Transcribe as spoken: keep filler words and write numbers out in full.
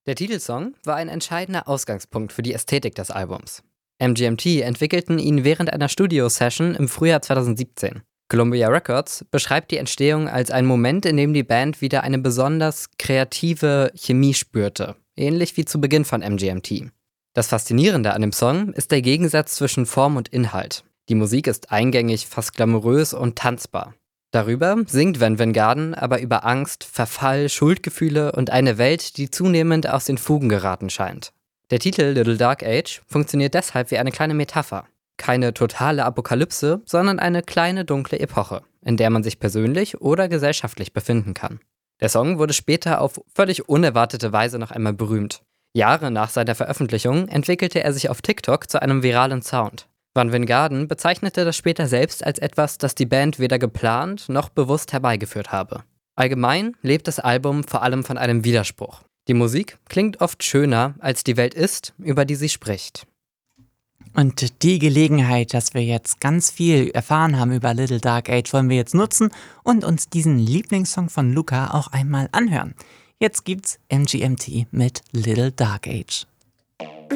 Der Titelsong war ein entscheidender Ausgangspunkt für die Ästhetik des Albums. M G M T entwickelten ihn während einer Studio-Session im Frühjahr zweitausendsiebzehn. Columbia Records beschreibt die Entstehung als einen Moment, in dem die Band wieder eine besonders kreative Chemie spürte, ähnlich wie zu Beginn von M G M T. Das Faszinierende an dem Song ist der Gegensatz zwischen Form und Inhalt. Die Musik ist eingängig, fast glamourös und tanzbar. Darüber singt Van Vanguarden aber über Angst, Verfall, Schuldgefühle und eine Welt, die zunehmend aus den Fugen geraten scheint. Der Titel Little Dark Age funktioniert deshalb wie eine kleine Metapher. Keine totale Apokalypse, sondern eine kleine dunkle Epoche, in der man sich persönlich oder gesellschaftlich befinden kann. Der Song wurde später auf völlig unerwartete Weise noch einmal berühmt. Jahre nach seiner Veröffentlichung entwickelte er sich auf TikTok zu einem viralen Sound. Van Vanguarden bezeichnete das später selbst als etwas, das die Band weder geplant noch bewusst herbeigeführt habe. Allgemein lebt das Album vor allem von einem Widerspruch. Die Musik klingt oft schöner, als die Welt ist, über die sie spricht. Und die Gelegenheit, dass wir jetzt ganz viel erfahren haben über Little Dark Age, wollen wir jetzt nutzen und uns diesen Lieblingssong von Luca auch einmal anhören. Jetzt gibt's M G M T mit Little Dark Age.